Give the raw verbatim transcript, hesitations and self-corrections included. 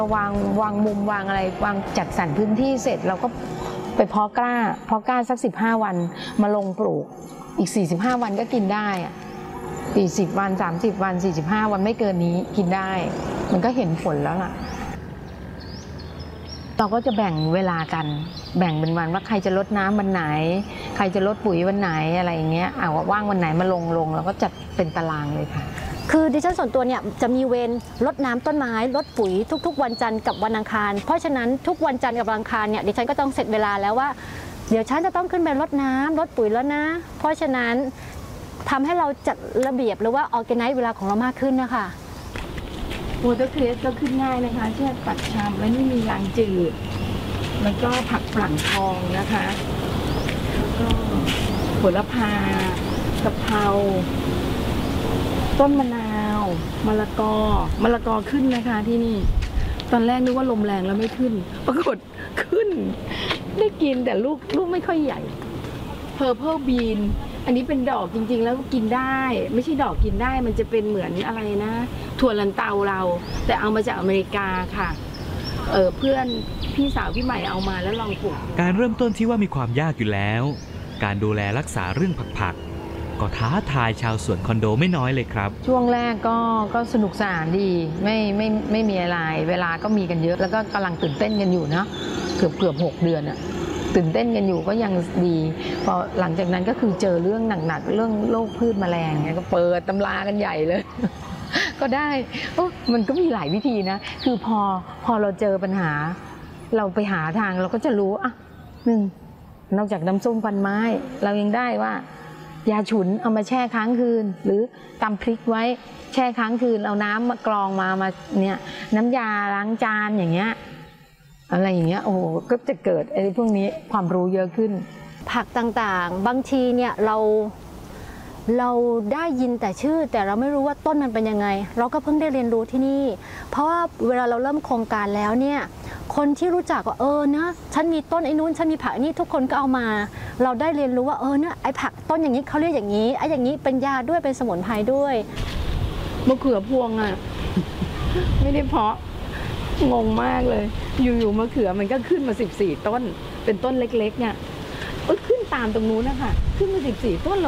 วางวางมุมวางอะไรวางจัดสรรพื้นที่เสร็จเราก็ไปเพาะกล้าเพาะกล้าสักสิบห้าวันมาลงปลูกอีกสี่สิบห้าวันก็กินได้อะสี่สิบวันสามสิบวันสี่สิบห้าวันไม่เกินนี้กินได้มันก็เห็นผลแล้วล่ะเราก็จะแบ่งเวลากันแบ่งเป็นวันว่าใครจะลดน้ำวันไหนใครจะลดปุ๋ยวันไหนอะไรอย่างเงี้ยอ่าว่างวันไหนมาลงลงเราก็จัดเป็นตารางเลยค่ะคือดิฉันส่วนตัวเนี่ยจะมีเวรรดน้ำต้นไม้รดปุ๋ยทุกๆวันจันทร์กับวันอังคารเพราะฉะนั้นทุกวันจันทร์กับวันอังคารเนี่ยดิฉันก็ต้องเสร็จเวลาแล้วว่าเดี๋ยวฉันจะต้องขึ้นไปรดน้ำรดปุ๋ยแล้วนะเพราะฉะนั้นทำให้เราจัดระเบียบหรือว่าออร์แกไนซ์เวลาของเรามากขึ้นนะคะวอเตอร์เครสก็ขึ้นง่ายนะคะเช่นปักชามแล้วนี่มียางจืดแล้วก็ผักฝรั่งทองนะคะแล้วก็โหระพากะเพราต้นมะนาวมะละกอมะละกอขึ้นนะคะที่นี่ตอนแรกนึกว่าลมแรงแล้วไม่ขึ้นปรากฏขึ้นได้กินแต่ลูกลูกไม่ค่อยใหญ่เพอร์เพลบีนอันนี้เป็นดอกจริงๆแล้วกินได้ไม่ใช่ดอกกินได้มันจะเป็นเหมือนอะไรนะถั่วลันเตาเราแต่เอามาจากอเมริกาค่ะเออเพื่อนพี่สาวพี่ใหม่เอามาแล้วลองปลูกการเริ่มต้นที่ว่ามีความยากอยู่แล้วการดูแลรักษาเรื่องผักๆก็ท้าทายชาวสวนคอนโดไม่น้อยเลยครับช่วงแรกก็ก็สนุกสนานดีไม่ไม่ไม่มีอะไรเวลาก็มีกันเยอะแล้วก็กำลังตื่นเต้นกันอยู่เนาะเกือบเกือบหกเดือนอะตื่นเต้นกันอยู่ก็ยังดีพอหลังจากนั้นก็คือเจอเรื่องหนักๆเรื่องโรคพืชแมลงเนี่ยก็เปิดตำรากันใหญ่เลย ก็ได้มันก็มีหลายวิธีนะคือพอพอเราเจอปัญหาเราไปหาทางเราก็จะรู้อ่ะหนึ่งนอกจากน้ำส้มควันไม้เรายังได้ว่ายาฉุนเอามาแช่ค้างคืนหรือตำพริกไว้แช่ค้างคืนเอาน้ำมากรองมามาเนี่ยน้ำยาล้างจานอย่างเงี้ยอะไรอย่างเงี้ยโอ้โหก็จะเกิดไอ้พวกนี้ความรู้เยอะขึ้นผักต่างๆบางทีเนี่ยเราเราได้ยินแต่ชื่อแต่เราไม่รู้ว่าต้นมันเป็นยังไงเราก็เพิ่งได้เรียนรู้ที่นี่เพราะว่าเวลาเราเริ่มโครงการแล้วเนี่ยคนที่รู้จักว่าเออนะฉันมีต้นไอ้นู้นฉันมีผักนี่ทุกคนก็เอามาเราได้เรียนรู้ว่าเออเนี่ยไอ้ผักต้นอย่างนี้เขาเรียกอย่างนี้ไอ้อย่างนี้เป็นยาด้วยเป็นสมุนไพรด้วยมะเขือพวงอ่ะ ไม่ได้เพาะงงมากเลยอยู่ๆมะเขือมันก็ขึ้นมาสิบสี่ต้นเป็นต้นเล็กๆเนี่ยขึ้นตามตรงนู้นนะคะขึ้นมาสิบสี่ต้น